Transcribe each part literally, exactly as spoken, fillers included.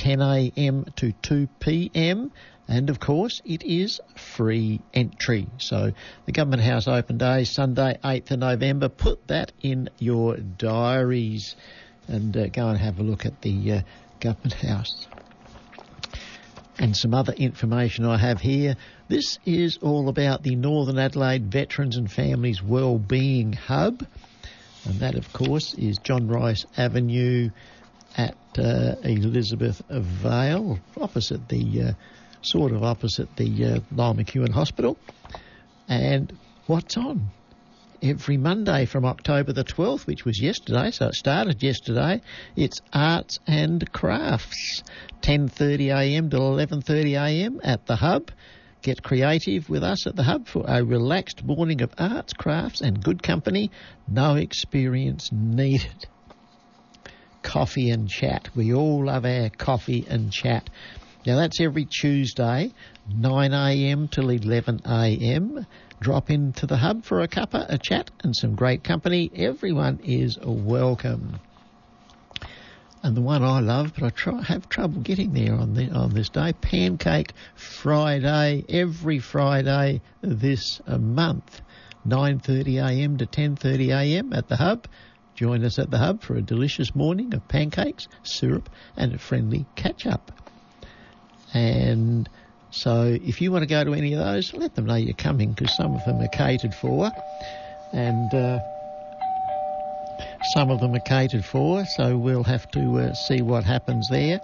ten a m to two p m, and of course it is free entry. So the Government House Open Day, Sunday eighth of November, put that in your diaries and uh, go and have a look at the uh, Government House. And some other information I have here. This is all about the Northern Adelaide Veterans and Families Wellbeing Hub. And that, of course, is John Rice Avenue at uh, Elizabeth Vale, opposite the, uh, sort of opposite the uh, Lyell McEwen Hospital. And what's on? Every Monday from October the twelfth, which was yesterday, so it started yesterday, it's Arts and Crafts, ten thirty a m to eleven thirty a m at the Hub. Get creative with us at the Hub for a relaxed morning of arts, crafts and good company. No experience needed. Coffee and chat. We all love our coffee and chat. Now that's every Tuesday, nine a m till eleven a m Drop into the Hub for a cuppa, a chat and some great company. Everyone is welcome. And the one I love, but I try, have trouble getting there on the, on this day, Pancake Friday, every Friday this month, nine thirty a m to ten thirty a m at the Hub. Join us at the Hub for a delicious morning of pancakes, syrup and a friendly catch-up. And so if you want to go to any of those, let them know you're coming, because some of them are catered for. And uh, some of them are catered for, so we'll have to uh, see what happens there.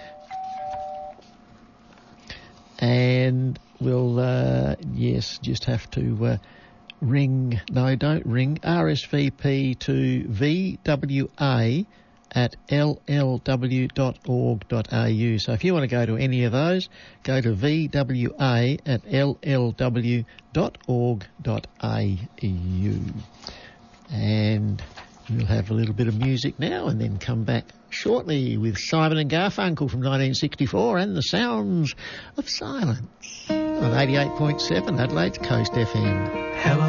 And we'll, uh, yes, just have to uh, ring, no, don't ring, R S V P to V W A at l l w dot org dot a u. So if you want to go to any of those, go to V W A at l l w dot org dot a u. And we'll have a little bit of music now and then come back shortly with Simon and Garfunkel from nineteen sixty-four and the Sounds of Silence on eighty-eight point seven Adelaide's Coast F M. Hello.